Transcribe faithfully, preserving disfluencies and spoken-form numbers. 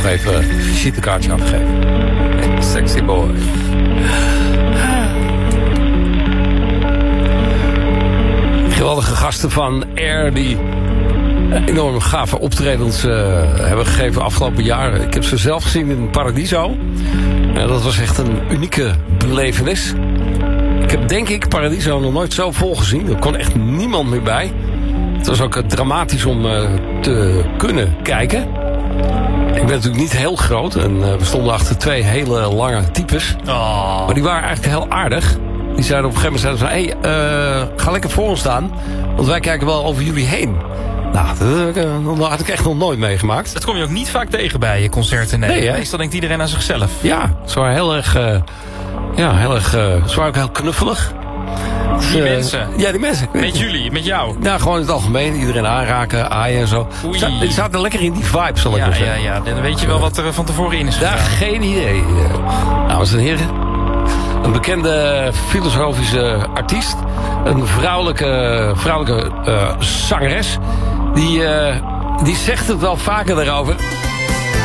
even een visitekaartje afgeven. Sexy boy. Geweldige gasten van Air die enorm gave optredens uh, hebben gegeven afgelopen jaren. Ik heb ze zelf gezien in Paradiso. Ja, dat was echt een unieke belevenis. Ik heb denk ik Paradiso nog nooit zo vol gezien. Er kon echt niemand meer bij. Het was ook uh, dramatisch om uh, te kunnen kijken. Ik ben natuurlijk niet heel groot. En uh, we stonden achter twee hele lange types. Oh. Maar die waren eigenlijk heel aardig. Die zeiden op een gegeven moment, hé, hey, uh, ga lekker voor ons staan. Want wij kijken wel over jullie heen. Nou, dat had ik echt nog nooit meegemaakt. Dat kom je ook niet vaak tegen bij je concerten. Nee, nee meestal denkt iedereen aan zichzelf. Ja, ze waren heel erg... Uh, ja, heel erg... Uh, ze waren ook heel knuffelig. Die uh, mensen? Ja, die mensen. Met jullie, met jou? Ja, gewoon in het algemeen. Iedereen aanraken, aaien en zo. Oei. Die zaten lekker in die vibe, zal ik ja, maar zeggen. Ja, ja, dan weet je wel wat er van tevoren in is gegaan. Ja, geen idee. Dames en heren. Een bekende filosofische artiest. Een vrouwelijke, vrouwelijke uh, zangeres. Die, uh, die zegt het wel vaker daarover.